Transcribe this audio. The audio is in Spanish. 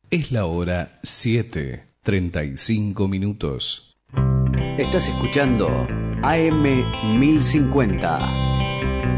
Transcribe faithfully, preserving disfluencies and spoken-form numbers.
Es la hora siete, treinta y cinco minutos. Estás escuchando A M mil cincuenta.